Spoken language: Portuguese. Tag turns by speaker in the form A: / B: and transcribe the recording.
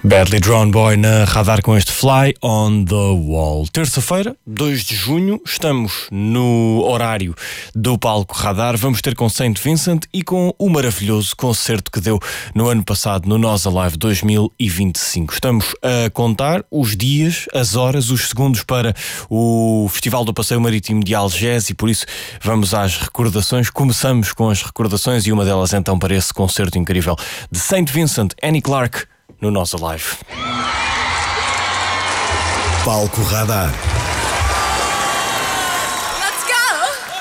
A: Badly Drawn Boy na Radar com este Fly on the Wall. Terça-feira, 2 de junho, estamos no horário do Palco Radar. Vamos ter com Saint Vincent e com o maravilhoso concerto que deu no ano passado no Nós Alive 2025. Estamos a contar os dias, as horas, os segundos para o Festival do Passeio Marítimo de Algés e por isso vamos às recordações. Começamos com as recordações e uma delas então para esse concerto incrível de Saint Vincent, Annie Clark, no Nós Alive.
B: Palco Radar.